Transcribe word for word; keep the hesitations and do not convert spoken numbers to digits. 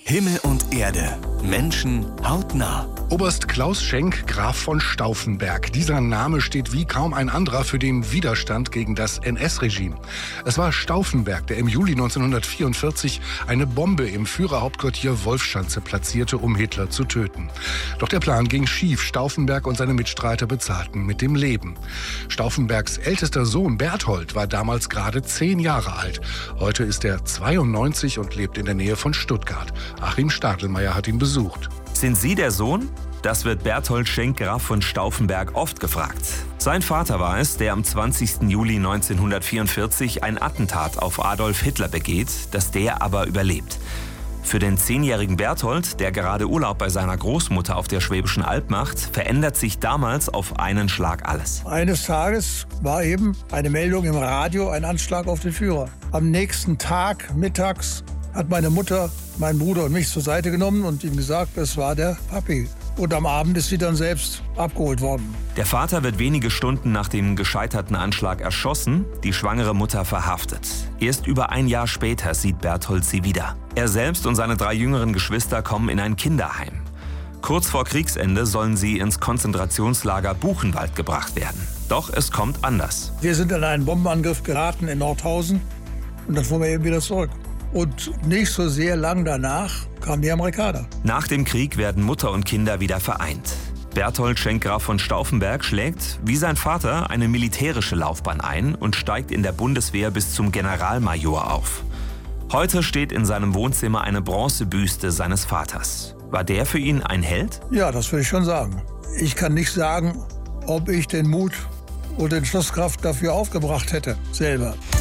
Himmel und Erde. Menschen hautnah. Oberst Klaus Schenk, Graf von Stauffenberg. Dieser Name steht wie kaum ein anderer für den Widerstand gegen das N S-Regime. Es war Stauffenberg, der im Juli neunzehnhundertvierundvierzig eine Bombe im Führerhauptquartier Wolfschanze platzierte, um Hitler zu töten. Doch der Plan ging schief. Stauffenberg und seine Mitstreiter bezahlten mit dem Leben. Stauffenbergs ältester Sohn Berthold war damals gerade zehn Jahre alt. Heute ist er zweiundneunzig und lebt in der Nähe von Stuttgart. Achim Stadelmeier hat ihn besucht. Sind Sie der Sohn? Das wird Berthold Schenk, Graf von Stauffenberg, oft gefragt. Sein Vater war es, der am zwanzigsten Juli neunzehnhundertvierundvierzig ein Attentat auf Adolf Hitler begeht, das der aber überlebt. Für den zehnjährigen Berthold, der gerade Urlaub bei seiner Großmutter auf der Schwäbischen Alb macht, verändert sich damals auf einen Schlag alles. Eines Tages war eben eine Meldung im Radio, ein Anschlag auf den Führer. Am nächsten Tag, mittags, hat meine Mutter meinen Bruder und mich zur Seite genommen und ihm gesagt, es war der Papi. Und am Abend ist sie dann selbst abgeholt worden. Der Vater wird wenige Stunden nach dem gescheiterten Anschlag erschossen, die schwangere Mutter verhaftet. Erst über ein Jahr später sieht Berthold sie wieder. Er selbst und seine drei jüngeren Geschwister kommen in ein Kinderheim. Kurz vor Kriegsende sollen sie ins Konzentrationslager Buchenwald gebracht werden. Doch es kommt anders. Wir sind in einen Bombenangriff geraten in Nordhausen und dann fuhren wir eben wieder zurück. Und nicht so sehr lang danach kamen die Amerikaner. Nach dem Krieg werden Mutter und Kinder wieder vereint. Berthold Schenk, Graf von Stauffenberg, schlägt, wie sein Vater, eine militärische Laufbahn ein und steigt in der Bundeswehr bis zum Generalmajor auf. Heute steht in seinem Wohnzimmer eine Bronzebüste seines Vaters. War der für ihn ein Held? Ja, das würde ich schon sagen. Ich kann nicht sagen, ob ich den Mut und die Entschlusskraft dafür aufgebracht hätte, selber.